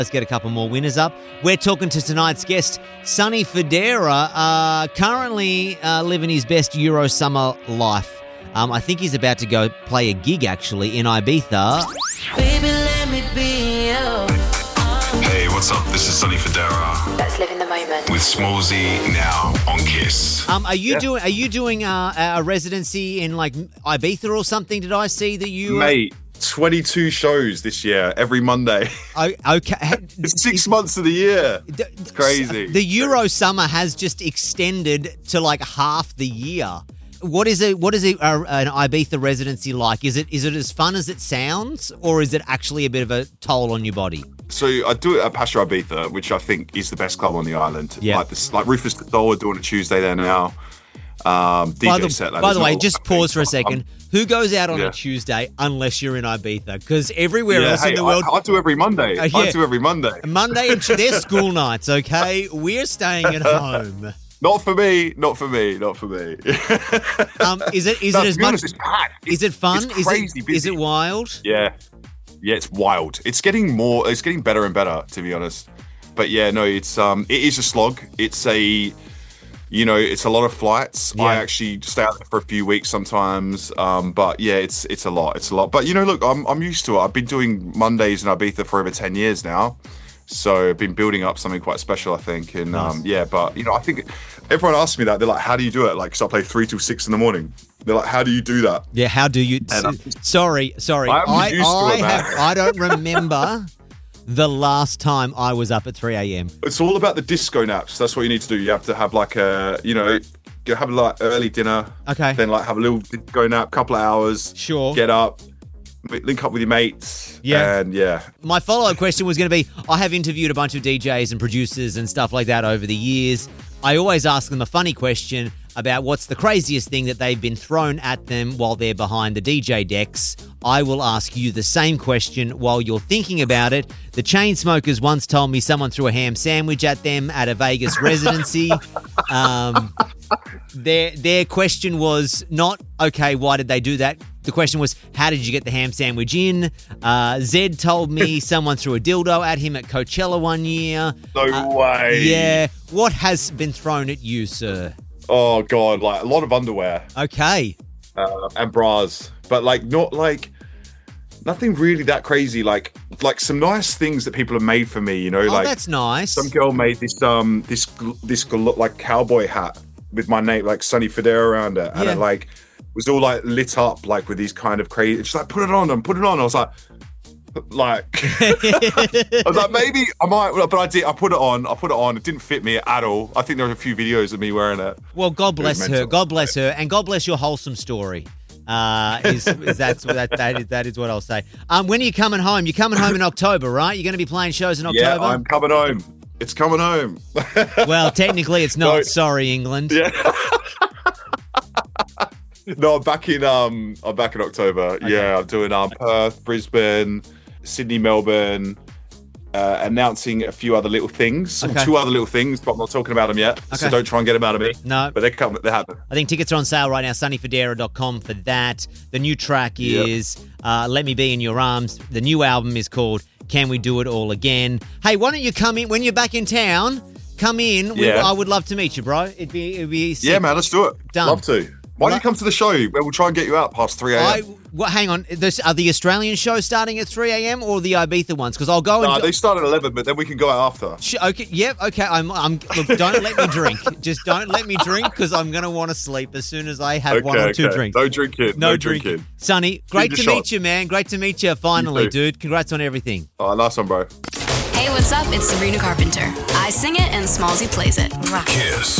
Let's get a couple more winners up. We're talking to tonight's guest, Sonny Fodera, currently living his best Euro summer life. I think he's about to go play a gig, actually, in Ibiza. Baby, let me be you. Hey, what's up? This is Sonny Fodera Let's live in the moment. with Smallsy now on Kiss. Are you doing a residency in like Ibiza or something? Did I see that you Mate, 22 shows this year, every Monday. Okay. It's 6 months of the year. It's crazy. The Euro summer has just extended to like half the year. What is an Ibiza residency like? Is it as fun as it sounds, or is it actually a bit of a toll on your body? So I do it at Pasha Ibiza, which I think is the best club on the island. Yeah. Like Rufus the Doll are doing a Tuesday there now. DJ set. By the way, just pause for a second. Who goes out on a Tuesday unless you're in Ibiza? Because everywhere else in the world... I do every Monday. Yeah. I do every Monday. Monday and they're school nights, okay? We're staying at home. Not for me. Not for me. Not for me. Is it as much? Honest, it's packed. Is it fun? It's crazy busy. Is it wild? Yeah, it's wild. It's getting better and better, to be honest. But yeah, no, it is a slog. It's it's a lot of flights. Yeah. I actually stay out there for a few weeks sometimes. But yeah, it's a lot. It's a lot. But look, I'm used to it. I've been doing Mondays in Ibiza for over 10 years now. So I've been building up something quite special, I think. And nice. but I think everyone asks me that. They're like, how do you do it? Like, so I play 3 till 6 in the morning. They're like, how do you do that? Yeah, how do you? Sorry. I don't remember the last time I was up at 3 a.m. It's all about the disco naps. That's what you need to do. You have to have like have like early dinner. Okay. Then like have a little disco nap, couple of hours. Sure. Get up, link up with your mates. Yeah. And yeah. My follow-up question was going to be, I have interviewed a bunch of DJs and producers and stuff like that over the years. I always ask them a funny question about what's the craziest thing that they've been thrown at them while they're behind the DJ decks. I will ask you the same question while you're thinking about it. The Chainsmokers once told me someone threw a ham sandwich at them at a Vegas residency. Their question was not, okay, why did they do that? The question was, how did you get the ham sandwich in? Zed told me someone threw a dildo at him at Coachella one year. No way. Yeah. What has been thrown at you, sir? Oh God, like a lot of underwear. Okay. And bras, but like not like nothing really that crazy. Like some nice things that people have made for me. Oh, that's nice. Some girl made this like cowboy hat with my name, like Sonny Fodera around it, and it like was all like lit up like with these kind of crazy. She's like, put it on. I was like maybe I might, but I did. I put it on. It didn't fit me at all. I think there were a few videos of me wearing it. Well, God bless her. God bless her, and God bless your wholesome story. That is what I'll say. When are you coming home? You're coming home in October, right? You're going to be playing shows in October. Yeah, I'm coming home. It's coming home. Well, technically, it's not. No. Sorry, England. Yeah. No, I'm back in October. Okay. Yeah, I'm doing Perth, Brisbane, Sydney, Melbourne, announcing a few other little things. Okay. 2 other little things, but I'm not talking about them yet. Okay. So don't try and get them out of me. No. But they happen. I think tickets are on sale right now, sunnyfodera.com for that. The new track is Let Me Be in Your Arms. The new album is called Can We Do It All Again? Hey, why don't you come in when you're back in town? Come in. Yeah. I would love to meet you, bro. It'd be sick. Yeah, man, let's do it. Done. Love to. Why don't you come to the show? We'll try and get you out past 3 a.m. Hang on. Are the Australian shows starting at 3 a.m. or the Ibiza ones? Because I'll go and... No, they start at 11, but then we can go out after. Okay. Yep. Okay. Look, don't let me drink. Just don't let me drink because I'm going to want to sleep as soon as I have one or two drinks. No drinking. No drinking. Sonny, great to meet you, man. Great to meet you finally, dude. Congrats on everything. Oh, nice one, bro. Hey, what's up? It's Sabrina Carpenter. I sing it and Smallsy plays it. Kiss.